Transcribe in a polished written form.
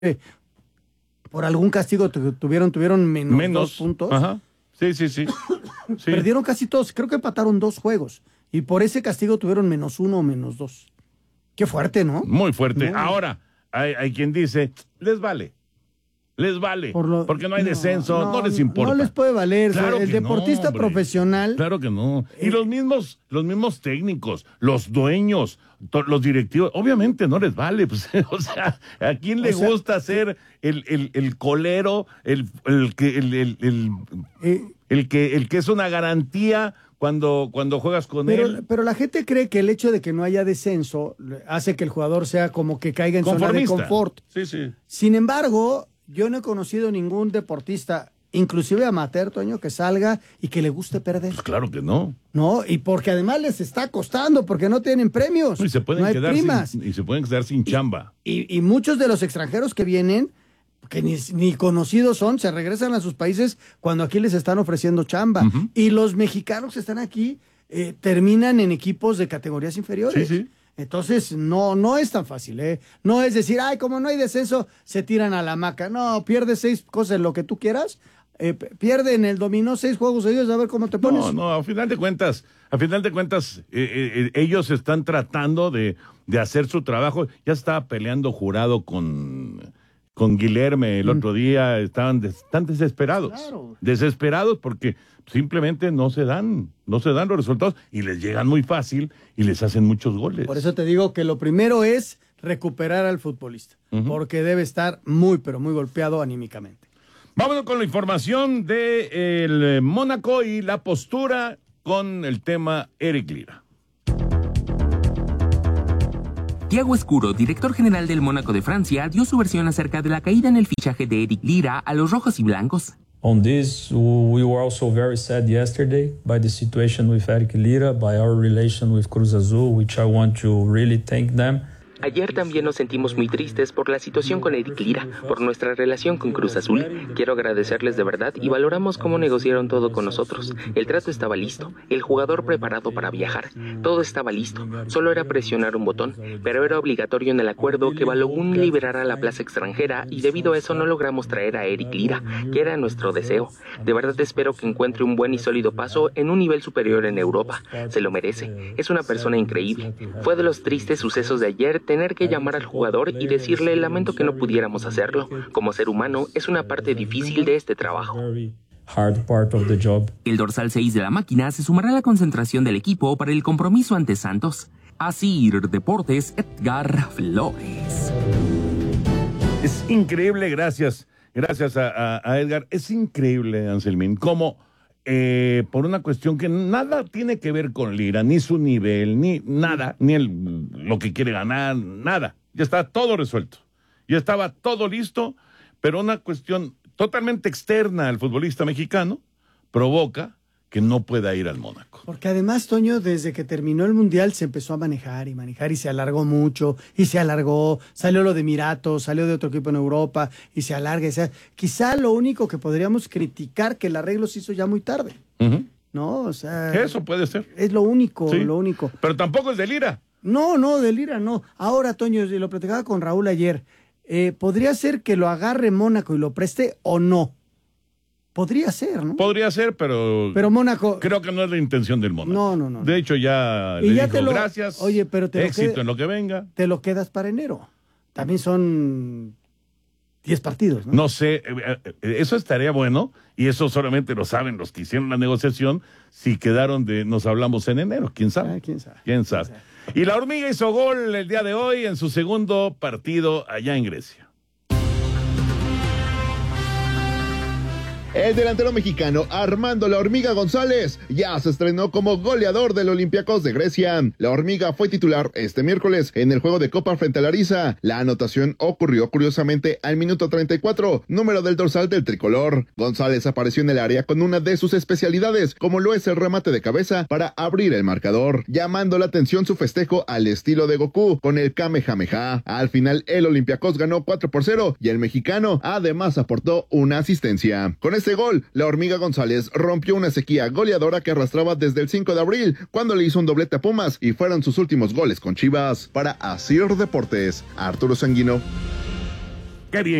por algún castigo tuvieron menos 2 puntos. Ajá. Sí. Perdieron casi todos, creo que empataron 2 juegos. Y por ese castigo tuvieron -1 o -2. Qué fuerte, ¿no? Muy fuerte. Ahora, hay quien dice, les vale. Porque no hay descenso, no les importa. No les puede valer. Claro el deportista profesional. Claro que no. Y los mismos técnicos, los dueños, los directivos, obviamente no les vale. Pues, o sea, ¿a quién le gusta ser el colero, el que es una garantía cuando juegas con él? Pero la gente cree que el hecho de que no haya descenso hace que el jugador sea como que caiga en zona de confort. Sí. Sin embargo, yo no he conocido ningún deportista, inclusive amateur, Toño, que salga y que le guste perder. Pues claro que no. No, y porque además les está costando, porque no tienen premios. Y se pueden quedar sin chamba. Y muchos de los extranjeros que vienen, que ni conocidos son, se regresan a sus países cuando aquí les están ofreciendo chamba. Uh-huh. Y los mexicanos que están aquí terminan en equipos de categorías inferiores. Sí. Entonces, no es tan fácil, ¿eh? No es decir, como no hay descenso, se tiran a la hamaca. No, pierdes 6 cosas, lo que tú quieras. Pierde en el dominó 6 juegos seguidos, a ver cómo te pones. No, a final de cuentas, ellos están tratando de hacer su trabajo. Ya estaba peleando Jurado con Guilherme el otro día, están desesperados. Claro. Desesperados porque simplemente no se dan los resultados y les llegan muy fácil y les hacen muchos goles. Por eso te digo que lo primero es recuperar al futbolista, porque debe estar muy, pero muy golpeado anímicamente. Vámonos con la información del Mónaco y la postura con el tema Eric Lira. Thiago Escuro, director general del Mónaco de Francia, dio su versión acerca de la caída en el fichaje de Eric Lira a los rojos y blancos. On this, we were also very sad yesterday by the situation with Eric Lira, by our relation with Cruz Azul, which I want to really thank them. Ayer también nos sentimos muy tristes por la situación con Eric Lira, por nuestra relación con Cruz Azul. Quiero agradecerles de verdad y valoramos cómo negociaron todo con nosotros. El trato estaba listo, el jugador preparado para viajar. Todo estaba listo, solo era presionar un botón, pero era obligatorio en el acuerdo que Balogun liberara la plaza extranjera y debido a eso no logramos traer a Eric Lira, que era nuestro deseo. De verdad espero que encuentre un buen y sólido paso en un nivel superior en Europa. Se lo merece, es una persona increíble. Fue de los tristes sucesos de ayer tener que llamar al jugador y decirle lamento que no pudiéramos hacerlo. Como ser humano, es una parte difícil de este trabajo. El dorsal 6 de la máquina se sumará a la concentración del equipo para el compromiso ante Santos. Asir Deportes, Edgar Flores. Es increíble, gracias a Edgar. Es increíble, Anselmín, cómo por una cuestión que nada tiene que ver con Lira, ni su nivel, ni nada, ni lo que quiere ganar, nada. Ya está todo resuelto. Ya estaba todo listo, pero una cuestión totalmente externa al futbolista mexicano provoca que no pueda ir al Mónaco. Porque además, Toño, desde que terminó el Mundial se empezó a manejar y se alargó mucho, salió lo de Emirato, salió de otro equipo en Europa y se alarga. Quizá lo único que podríamos criticar que el arreglo se hizo ya muy tarde. Uh-huh. ¿No? O sea, eso puede ser. Es lo único, sí. Lo único. Pero tampoco es de Lira. No, de Lira no. Ahora, Toño, lo platicaba con Raúl ayer, ¿podría ser que lo agarre Mónaco y lo preste o no? Podría ser, ¿no? Podría ser, pero Mónaco... Creo que no es la intención del Mónaco. No. De hecho, ya le dijo gracias, oye, pero éxito en lo que venga. Te lo quedas para enero. También son 10 partidos, ¿no? No sé, eso estaría bueno, y eso solamente lo saben los que hicieron la negociación, si quedaron nos hablamos en enero, ¿quién sabe? ¿Quién sabe? Y la Hormiga hizo gol el día de hoy en su segundo partido allá en Grecia. El delantero mexicano Armando La Hormiga González ya se estrenó como goleador del Olympiacos de Grecia. La Hormiga fue titular este miércoles en el juego de Copa frente a Larissa. La anotación ocurrió curiosamente al minuto 34, número del dorsal del tricolor. González apareció en el área con una de sus especialidades, como lo es el remate de cabeza para abrir el marcador, llamando la atención su festejo al estilo de Goku con el Kamehameha. Al final el Olympiacos ganó 4-0 y el mexicano además aportó una asistencia. Con este gol, La Hormiga González rompió una sequía goleadora que arrastraba desde el 5 de abril, cuando le hizo un doblete a Pumas y fueron sus últimos goles con Chivas. Para Asir Deportes, Arturo Sanguino. Qué bien.